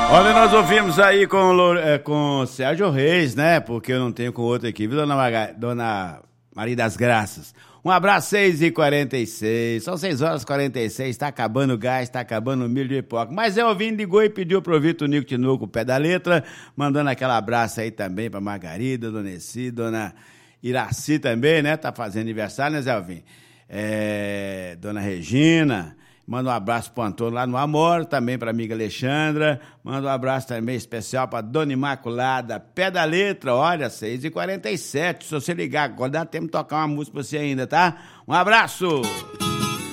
Olha, nós ouvimos aí com Sérgio Reis, né? Porque eu não tenho com outro aqui, viu, dona Maria das Graças? Um abraço, 6h46, são 6h46, tá acabando o gás, tá acabando o milho de pipoca. Mas eu ouvindo, ligou e pediu pro Vitor Nico Tinoco, pé da letra, mandando aquele abraço aí também pra Margarida, dona Essi, dona Iraci também, né? Tá fazendo aniversário, né, Zé Alvim? Dona Regina... Manda um abraço pro Antônio lá no Amor, também pra amiga Alexandra. Manda um abraço também especial pra Dona Imaculada, pé da letra, olha, 6h47. Se você ligar agora, dá tempo de tocar uma música pra você ainda, tá? Um abraço!